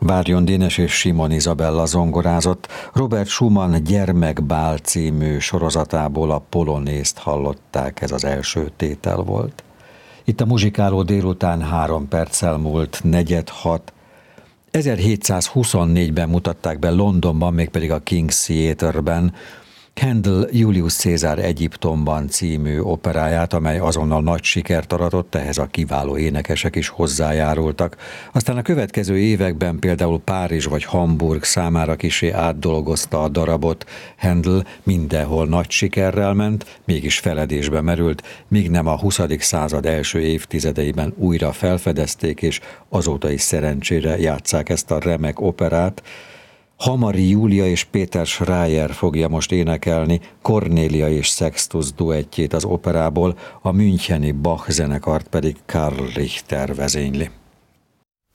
Várjon Dénes és Simon Izabella zongorázott. Robert Schumann Gyermekbál című sorozatából a polonészt hallották, ez az első tétel volt. Itt a muzsikáló délután 3 perccel múlt 4:06. 1724-ben mutatták be Londonban, mégpedig a King's Theatre-ben Handel Julius Cézár Egyiptomban című operáját, amely azonnal nagy sikert aratott, ehhez a kiváló énekesek is hozzájárultak. Aztán a következő években például Párizs vagy Hamburg számára kissé átdolgozta a darabot. Handel mindenhol nagy sikerrel ment, mégis feledésbe merült, míg nem a 20. század első évtizedeiben újra felfedezték, és azóta is szerencsére játsszák ezt a remek operát. Hamari Júlia és Péter Schreier fogja most énekelni Cornélia és Sextus duettjét az operából, a müncheni Bach zenekart pedig Karl Richter vezényli.